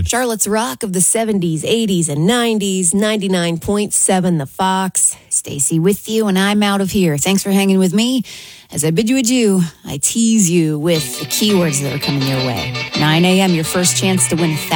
Charlotte's Rock of the 70s, 80s, and 90s, 99.7 The Fox. Stacey with you, and I'm out of here. Thanks for hanging with me. As I bid you adieu, I tease you with the keywords that are coming your way. 9 a.m., your first chance to win